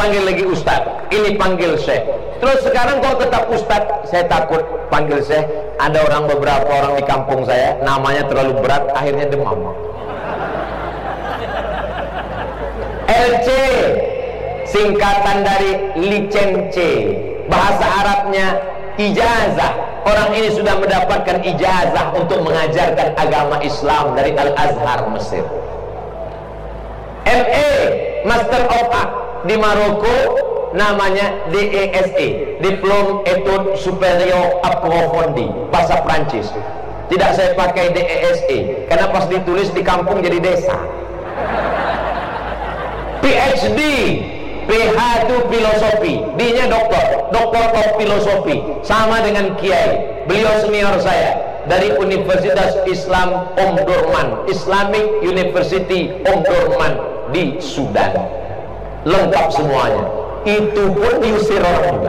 panggil lagi Ustaz, ini panggil Syekh. Terus sekarang kok tetap Ustaz, saya takut panggil Syekh. Ada beberapa orang di kampung saya, namanya terlalu berat, akhirnya demam. LC singkatan dari licence, bahasa Arabnya ijazah. Orang ini sudah mendapatkan ijazah untuk mengajarkan agama Islam dari Al-Azhar Mesir. MA Master of Art di Maroko, namanya DESE, Diplôme Études Supérieures Approfondies, bahasa Prancis. Tidak saya pakai DESE karena pas ditulis di kampung jadi desa. PhD, PH itu filosofi, D-nya doktor of filosofi, sama dengan Kiai. Beliau senior saya dari Universitas Islam Omdurman, Islamic University Omdurman di Sudan. Lengkap semuanya. Itu pun diusir orang juga.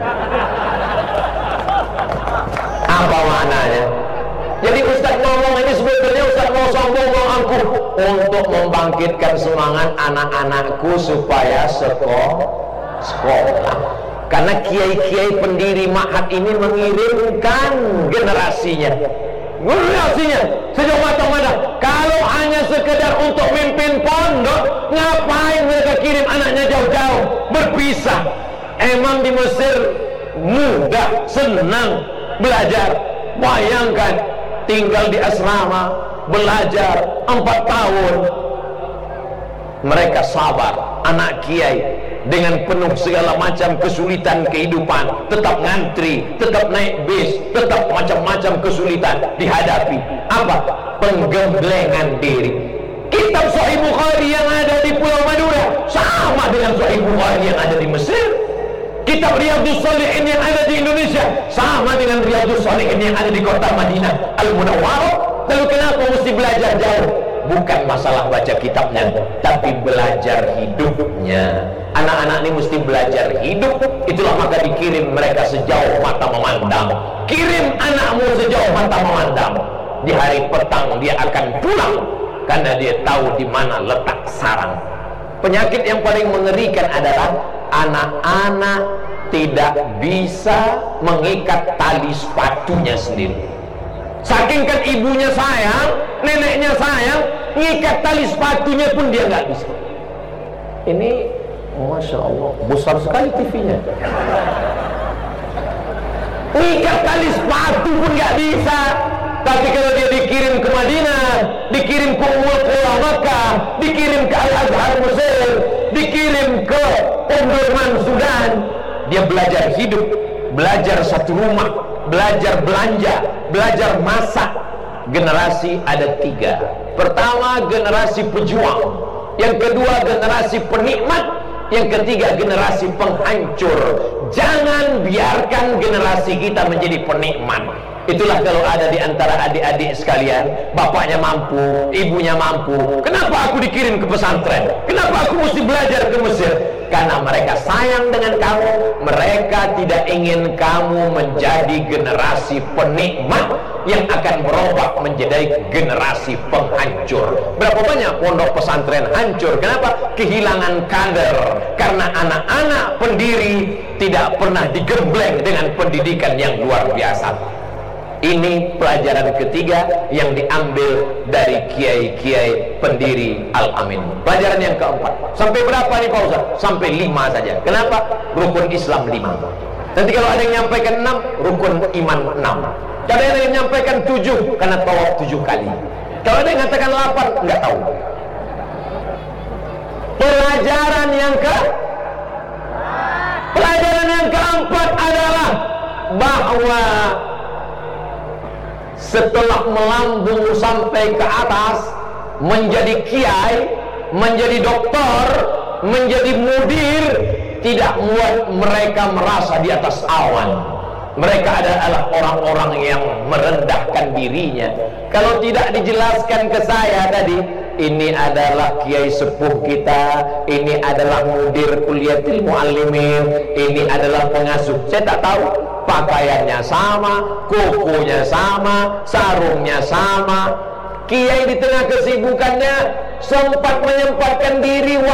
Apa maknanya? Jadi Ustaz ngomong ini sebetulnya Ustaz mau sombong, mau angkuh untuk membangkitkan semangat anak-anakku supaya sekolah. Karena kiai-kiai pendiri ma'had ini mengirimkan generasinya sejauh mata-mata. Kalau hanya sekedar untuk mimpin pondok, ngapain mereka kirim anaknya jauh-jauh berpisah? Emang di Mesir mudah, senang belajar? Bayangkan tinggal di asrama, belajar 4 tahun. Mereka sabar, anak kiai dengan penuh segala macam kesulitan kehidupan, tetap ngantri, tetap naik bis, tetap macam-macam kesulitan dihadapi. Apa? Penggemblengan diri. Kitab Sahih Bukhari yang ada di Pulau Madura sama dengan Sahih Bukhari yang ada di Mesir. Kitab Riyadhus Shalihin yang ada di Indonesia sama dengan Riyadhus Shalihin yang ada di kota Madinah Al-Munawwarah. Lalu kenapa mesti belajar jauh? Bukan masalah baca kitabnya, tapi belajar hidupnya. Anak-anak ini mesti belajar hidup. Itulah maka dikirim mereka sejauh mata memandang. Kirim anakmu sejauh mata memandang. Di hari petang dia akan pulang karena dia tahu di mana letak sarang. Penyakit yang paling mengerikan adalah anak-anak tidak bisa mengikat tali sepatunya sendiri. Saking kan ibunya sayang, neneknya sayang, ngikat tali sepatunya pun dia nggak bisa. Ini, masya Allah, besar sekali TV-nya. Ngikat tali sepatu pun nggak bisa. Tapi kalau dia dikirim ke Madinah, dikirim ke Ummul Qura Makkah, dikirim ke Al-Azhar Mesir, dikirim ke Omdurman Sudan, dia belajar hidup, belajar satu rumah, belajar belanja, belajar masak. Generasi ada 3. Pertama, generasi pejuang. Yang kedua, generasi penikmat. Yang ketiga, generasi penghancur. Jangan biarkan generasi kita menjadi penikmat. Itulah kalau ada di antara adik-adik sekalian, bapaknya mampu, ibunya mampu. Kenapa aku dikirim ke pesantren? Kenapa aku mesti belajar ke Mesir? Karena mereka sayang dengan kamu. Mereka tidak ingin kamu menjadi generasi penikmat yang akan berubah menjadi generasi penghancur. Berapa banyak pondok pesantren hancur? Kenapa? Kehilangan kader. Karena anak-anak pendiri tidak pernah digembleng dengan pendidikan yang luar biasa. Ini pelajaran ketiga yang diambil dari kiai-kiai pendiri Al-Amin. Pelajaran yang keempat. Sampai berapa nih Pak Ustaz? Sampai 5 saja. Kenapa? Rukun Islam 5. Nanti kalau ada yang nyampaikan 6, rukun iman 6. Kalau ada yang nyampaikan 7, karena tawaf 7 kali. Kalau ada yang mengatakan 8, nggak tahu. Pelajaran yang keempat adalah bahwa setelah melambung sampai ke atas, menjadi kiai, menjadi doktor, menjadi mudir, tidak membuat mereka merasa di atas awan. Mereka adalah orang-orang yang merendahkan dirinya. Kalau tidak dijelaskan ke saya tadi, ini adalah kiai sepuh kita, ini adalah mudir kuliatil muallimin, ini adalah pengasuh. Saya tak tahu pakaiannya sama, kukunya sama, sarungnya sama. Kiai di tengah kesibukannya sempat menyempatkan diri